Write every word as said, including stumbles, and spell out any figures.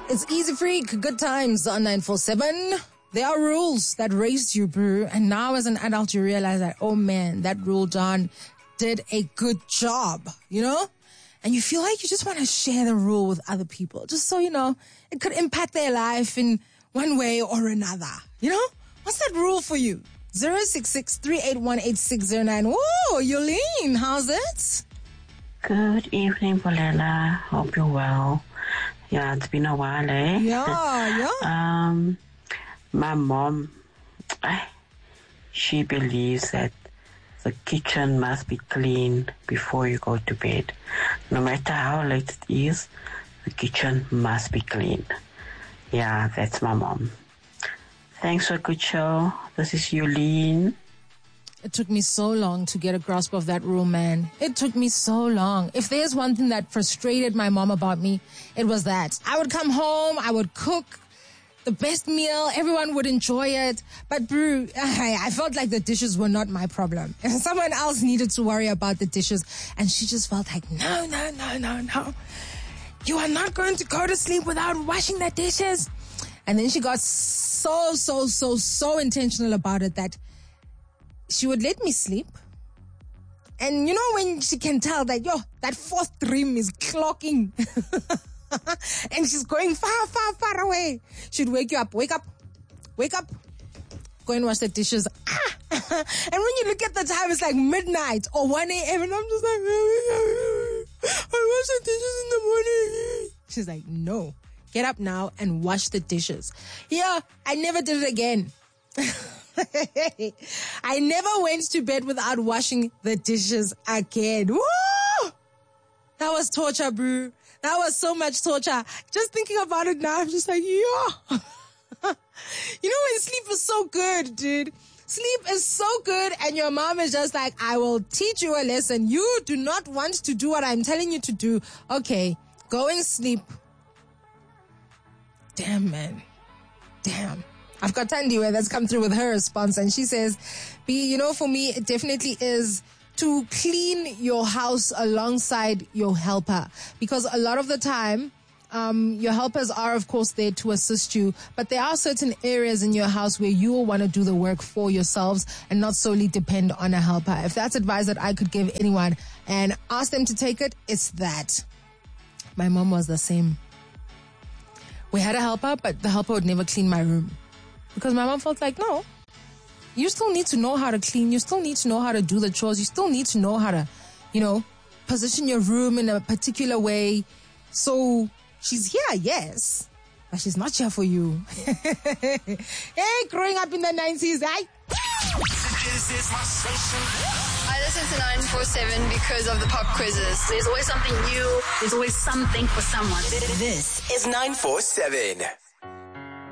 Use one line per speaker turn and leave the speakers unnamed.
It's Easy Freak, good times on nine four seven. There are rules that raised you, bro. And now as an adult, you realize that, oh man, that rule John did a good job, you know? And you feel like you just want to share the rule with other people, just so, you know, it could impact their life in one way or another, you know? What's that rule for you? zero six six, three eight one, eight six zero nine. Whoa, Yolene, how's it?
Good evening, Bolela. Hope you're well. Yeah, it's been a while, eh?
Yeah, yeah.
um, my mom, I, she believes that the kitchen must be clean before you go to bed. No matter how late it is, the kitchen must be clean. Yeah, that's my mom. Thanks for a good show. This is Yulene.
It took me so long to get a grasp of that rule, man. It took me so long. If there's one thing that frustrated my mom about me, it was that. I would come home, I would cook the best meal, everyone would enjoy it. But, bro, I, I felt like the dishes were not my problem. Someone else needed to worry about the dishes. And she just felt like, no, no, no, no, no. You are not going to go to sleep without washing the dishes. And then she got so, so, so, so intentional about it that she would let me sleep. And you know when she can tell that, yo, that fourth dream is clocking. And she's going far, far, far away. She'd wake you up. Wake up. Wake up. Go and wash the dishes. Ah. And when you look at the time, it's like midnight or one a.m. And I'm just like, I wash the dishes in the morning. She's like, no. Get up now and wash the dishes. Yeah, I never did it again. I never went to bed without washing the dishes again. Woo! That was torture, bro. That was so much torture. Just thinking about it now, I'm just like, yeah. You know when sleep is so good, dude? Sleep is so good and your mom is just like, I will teach you a lesson. You do not want to do what I'm telling you to do. Okay, go and sleep. Damn, man. Damn. I've got Tandiwe that's come through with her response, and she says, B, you know, for me, it definitely is to clean your house alongside your helper. Because a lot of the time, um, your helpers are, of course, there to assist you, but there are certain areas in your house where you will want to do the work for yourselves and not solely depend on a helper. If that's advice that I could give anyone and ask them to take it, it's that. My mom was the same. We had a helper, but the helper would never clean my room. Because my mom felt like, no, you still need to know how to clean. You still need to know how to do the chores. You still need to know how to, you know, position your room in a particular way. So she's here, yes, but she's not here for you. Hey, growing up in the nineties, I...
I listen to nine four seven because of the pop quizzes.
There's always something new. There's always something for someone.
This is nine four seven.